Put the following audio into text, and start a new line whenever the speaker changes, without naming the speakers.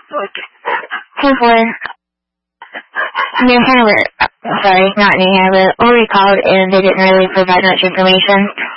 Hey, Ford. New Hanover, sorry, not New Hanover, Lori called and they didn't really provide much information.